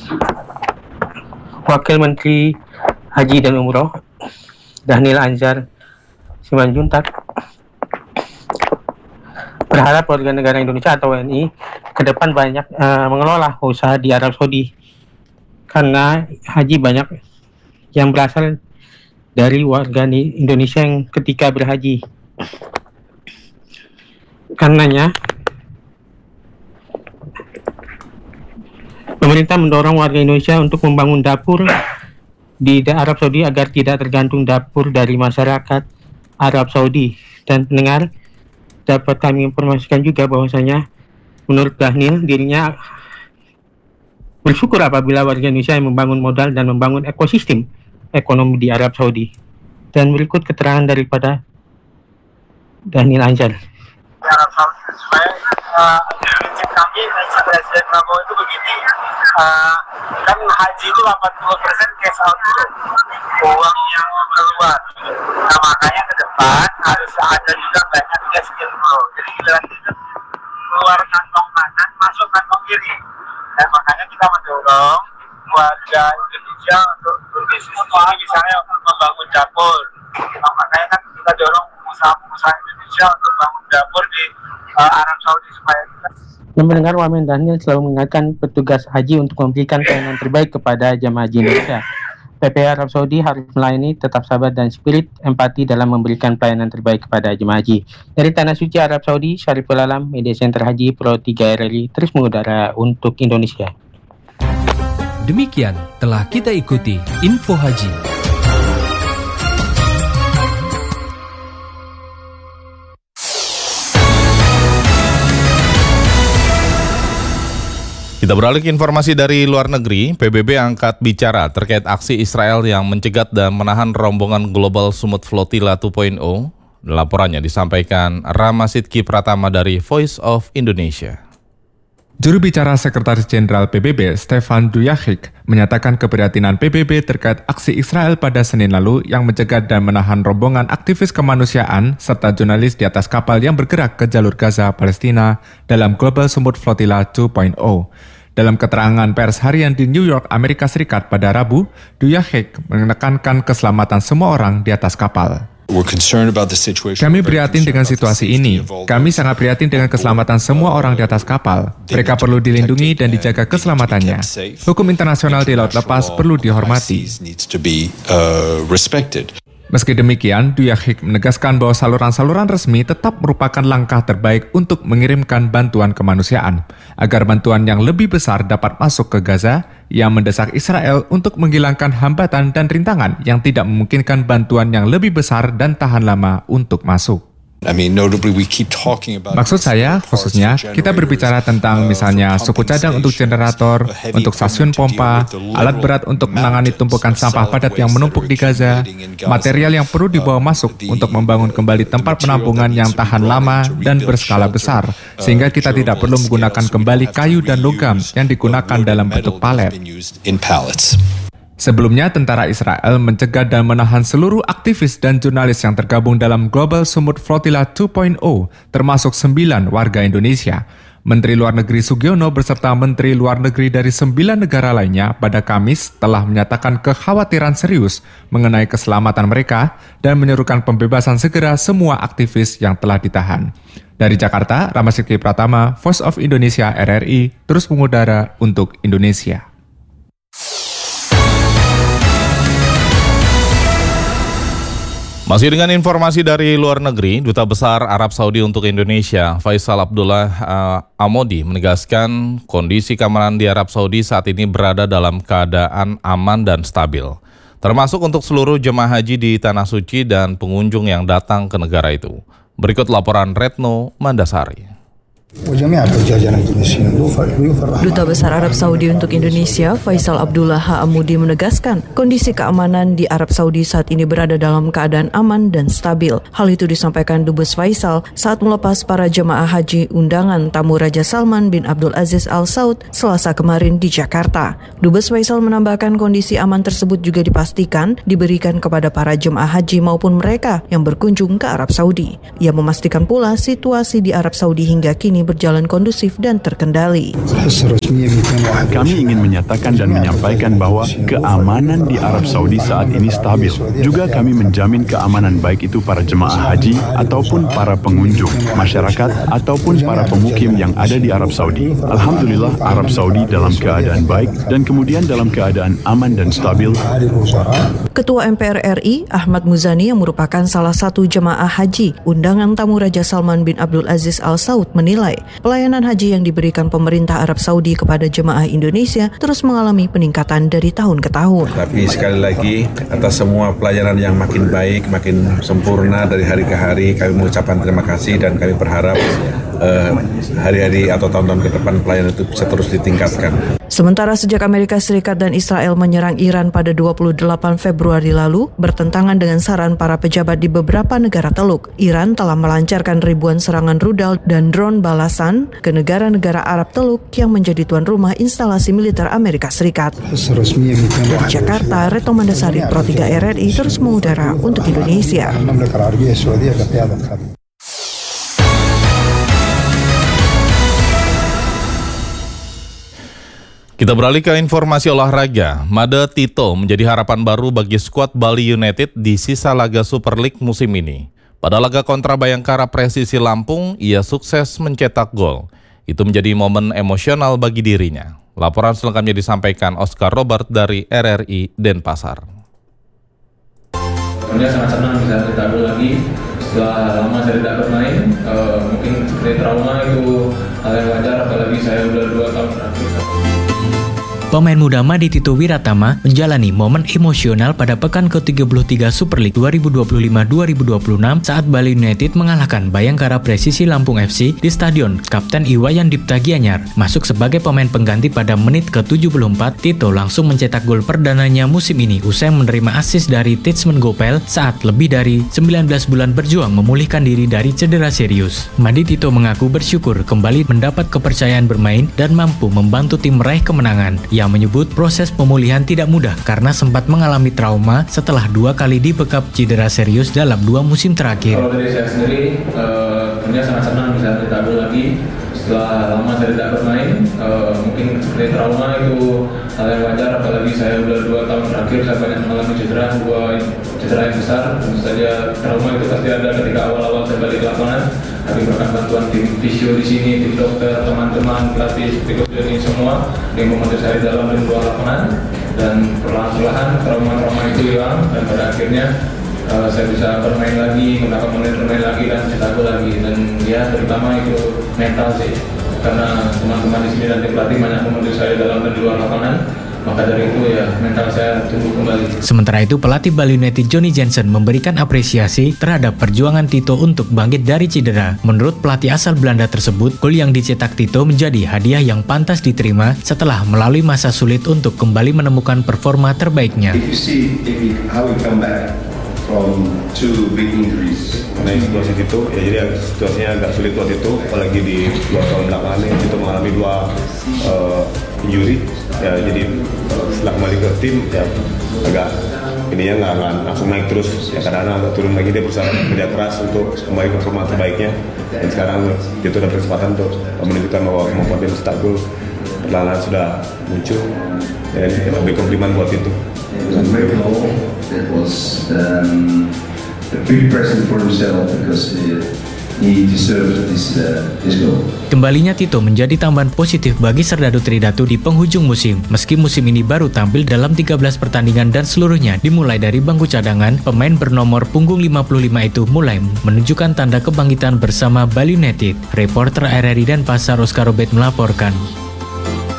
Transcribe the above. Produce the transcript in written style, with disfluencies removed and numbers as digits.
Wakil Menteri Haji dan Umroh Dhanil Anzar Simanjuntak berharap warga negara Indonesia atau WNI ke depan banyak mengelola usaha di Arab Saudi, karena haji banyak yang berasal dari warga Indonesia yang ketika berhaji. Karenanya pemerintah mendorong warga Indonesia untuk membangun dapur di Arab Saudi agar tidak tergantung dapur dari masyarakat Arab Saudi. Dan pendengar, dapat kami informasikan juga bahwasanya menurut Dhanil, dirinya bersyukur apabila warga Indonesia yang membangun modal dan membangun ekosistem ekonomi di Arab Saudi. Dan berikut keterangan daripada Dhanil Anzar. Arab Saudi supaya prinsip kami Presiden Prabowo itu begini, kan haji itu 80% cash out dulu, uang yang keluar. Nah makanya ke depan harus ada juga banyak cash inflow. Jadi nanti keluar kantong kanan masuk kantong kiri. Dan makanya kita mendorong warga Indonesia untuk berbisnis ini, misalnya membangun dapur. Nah, makanya kan kita dorong pengusaha Indonesia untuk bangun dapur di Arab Saudi supaya kita. Yang mendengar Wamen Dhanil selalu mengingatkan petugas haji untuk memberikan pelayanan terbaik kepada jemaah haji Indonesia. PPH Arab Saudi harus melayani tetap sabar dan spirit empati dalam memberikan pelayanan terbaik kepada jemaah haji. Dari Tanah Suci Arab Saudi, Syariful Alam, Media Center Haji Pro 3 RRI terus mengudara untuk Indonesia. Demikian telah kita ikuti Info Haji. Kita beralih ke informasi dari luar negeri. PBB angkat bicara terkait aksi Israel yang mencegat dan menahan rombongan Global Summit Flotilla 2.0. Laporannya disampaikan Rama Sidki Pratama dari Voice of Indonesia. Juru bicara Sekretaris Jenderal PBB, Stefan Dujarric, menyatakan keprihatinan PBB terkait aksi Israel pada Senin lalu yang mencegat dan menahan rombongan aktivis kemanusiaan serta jurnalis di atas kapal yang bergerak ke jalur Gaza, Palestina dalam Global Summit Flotilla 2.0. Dalam keterangan pers harian di New York, Amerika Serikat pada Rabu, Dujarric menekankan keselamatan semua orang di atas kapal. Kami prihatin dengan situasi ini. Kami sangat prihatin dengan keselamatan semua orang di atas kapal. Mereka perlu dilindungi dan dijaga keselamatannya. Hukum internasional di laut lepas perlu dihormati. Meski demikian, Dujarric menegaskan bahwa saluran-saluran resmi tetap merupakan langkah terbaik untuk mengirimkan bantuan kemanusiaan, agar bantuan yang lebih besar dapat masuk ke Gaza, yang mendesak Israel untuk menghilangkan hambatan dan rintangan yang tidak memungkinkan bantuan yang lebih besar dan tahan lama untuk masuk. Maksud saya, khususnya, kita berbicara tentang misalnya suku cadang untuk generator, untuk stasiun pompa, alat berat untuk menangani tumpukan sampah padat yang menumpuk di Gaza, material yang perlu dibawa masuk untuk membangun kembali tempat penampungan yang tahan lama dan berskala besar, sehingga kita tidak perlu menggunakan kembali kayu dan logam yang digunakan dalam bentuk palet. Sebelumnya, tentara Israel mencegah dan menahan seluruh aktivis dan jurnalis yang tergabung dalam Global Summit Flotilla 2.0, termasuk 9 warga Indonesia. Menteri Luar Negeri Sugiono beserta Menteri Luar Negeri dari 9 negara lainnya pada Kamis telah menyatakan kekhawatiran serius mengenai keselamatan mereka dan menyerukan pembebasan segera semua aktivis yang telah ditahan. Dari Jakarta, Rama Sidki Pratama, Voice of Indonesia RRI, terus mengudara untuk Indonesia. Masih dengan informasi dari luar negeri, Duta Besar Arab Saudi untuk Indonesia, Faisal Abdullah Amodi, menegaskan kondisi keamanan di Arab Saudi saat ini berada dalam keadaan aman dan stabil, termasuk untuk seluruh jemaah haji di Tanah Suci dan pengunjung yang datang ke negara itu. Berikut laporan Retno Mandasari. Duta Besar Arab Saudi untuk Indonesia, Faisal Abdullah Amudi, menegaskan kondisi keamanan di Arab Saudi saat ini berada dalam keadaan aman dan stabil. Hal itu disampaikan Dubes Faisal saat melepas para jemaah haji undangan tamu Raja Salman bin Abdul Aziz Al Saud Selasa kemarin di Jakarta. Dubes Faisal menambahkan kondisi aman tersebut juga dipastikan diberikan kepada para jemaah haji maupun mereka yang berkunjung ke Arab Saudi. Ia memastikan pula situasi di Arab Saudi hingga kini berjalan kondusif dan terkendali. Kami ingin menyatakan dan menyampaikan bahwa keamanan di Arab Saudi saat ini stabil. Juga kami menjamin keamanan baik itu para jemaah haji ataupun para pengunjung, masyarakat ataupun para pemukim yang ada di Arab Saudi. Alhamdulillah Arab Saudi dalam keadaan baik dan kemudian dalam keadaan aman dan stabil. Ketua MPR RI Ahmad Muzani yang merupakan salah satu jemaah haji undangan tamu Raja Salman bin Abdul Aziz Al Saud menilai pelayanan haji yang diberikan pemerintah Arab Saudi kepada jemaah Indonesia terus mengalami peningkatan dari tahun ke tahun. Tapi sekali lagi atas semua pelayanan yang makin baik, makin sempurna dari hari ke hari, kami mengucapkan terima kasih dan kami berharap hari-hari atau tahun-tahun ke depan pelayanan itu bisa terus ditingkatkan. Sementara sejak Amerika Serikat dan Israel menyerang Iran pada 28 Februari lalu, bertentangan dengan saran para pejabat di beberapa negara Teluk, Iran telah melancarkan ribuan serangan rudal dan drone balasan ke negara-negara Arab Teluk yang menjadi tuan rumah instalasi militer Amerika Serikat. Dari Jakarta, Retno Mandasari, Pro 3 RRI terus mengudara untuk Indonesia. Kita beralih ke informasi olahraga. Made Tito menjadi harapan baru bagi skuad Bali United di sisa laga Super League musim ini. Pada laga kontra Bayangkara Presisi Lampung, ia sukses mencetak gol. Itu menjadi momen emosional bagi dirinya. Laporan selengkapnya disampaikan Oscar Robert dari RRI Denpasar. Sebenarnya sangat senang bisa cetak gol lagi setelah lama saya tidak bermain. Mungkin seperti trauma itu hal yang wajar, apalagi saya sudah 2 tahun terakhir. Pemain muda Made Tito Wiratama menjalani momen emosional pada pekan ke-33 Super League 2025-2026 saat Bali United mengalahkan Bayangkara Presisi Lampung FC di Stadion Kapten Iwayan Dipta Gianyar. Masuk sebagai pemain pengganti pada menit ke-74, Tito langsung mencetak gol perdananya musim ini usai menerima assist dari Titsman Gopel saat lebih dari 19 bulan berjuang memulihkan diri dari cedera serius. Made Tito mengaku bersyukur kembali mendapat kepercayaan bermain dan mampu membantu tim meraih kemenangan. Ia menyebut proses pemulihan tidak mudah karena sempat mengalami trauma setelah 2 kali dibekap cedera serius dalam 2 musim terakhir. Kalau dari saya sendiri, tentunya sangat senang bisa cetak gol lagi setelah lama saya tidak bermain. Mungkin seperti trauma itu hal yang wajar, apalagi saya sudah 2 tahun terakhir saya banyak mengalami cedera yang besar. Tentu saja trauma itu pasti ada ketika awal-awal saya balik ke lapangan. Tapi berkat bantuan tim fisio di sini, tim dokter, teman-teman, pelatih, seperti ini semua yang membantu saya dalam dan luar lapangan, dan perlahan-lahan trauma-trauma itu hilang dan pada akhirnya saya bisa bermain lagi, mendapat menit bermain lagi dan cetak gol lagi. Dan ya terutama itu mental sih, karena teman-teman di sini dan tim pelatih banyak membantu saya dalam dan luar lapangan. Maka dari itu ya mental saya tumbuh kembali. Sementara itu pelatih Bali United Johnny Jensen memberikan apresiasi terhadap perjuangan Tito untuk bangkit dari cedera. Menurut pelatih asal Belanda tersebut, gol yang dicetak Tito menjadi hadiah yang pantas diterima setelah melalui masa sulit untuk kembali menemukan performa terbaiknya. From 2 big injuries. Karena situasi itu, ya jadi situasinya agak sulit waktu itu, apalagi di 2 tahun belakangan ini itu mengalami 2 injury. Ya jadi setelah kembali ke tim, ya agak ininya nggak langsung naik terus. Ya kadang-kadang agak turun lagi, dia berusaha kerja keras untuk kembali ke performa terbaiknya. Dan sekarang dia tuh ada kesempatan untuk menunjukkan bahwa kemampuan dia mencetak gol perlahan sudah muncul. Dan lebih komplimen buat itu. That was a big present for himself because he deserved this goal. Kembalinya Tito menjadi tambahan positif bagi Serdadu Tridatu di penghujung musim. Meski musim ini baru tampil dalam 13 pertandingan dan seluruhnya dimulai dari bangku cadangan, pemain bernomor punggung 55 itu mulai menunjukkan tanda kebangkitan bersama Bali United. Reporter RRI Denpasar Oscar Robert melaporkan.